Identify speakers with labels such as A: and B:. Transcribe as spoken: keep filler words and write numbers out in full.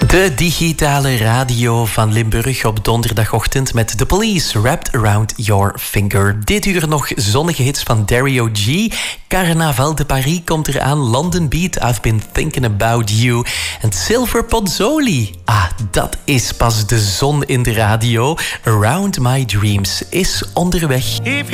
A: De digitale radio van Limburg op donderdagochtend met The Police, Wrapped Around Your Finger. Dit uur nog zonnige hits van Dario G. Carnaval de Paris komt eraan. London Beat, I've Been Thinking About You. En Silver Pozzoli. Ah, dat is pas de zon in de radio. Around My Dreams is onderweg.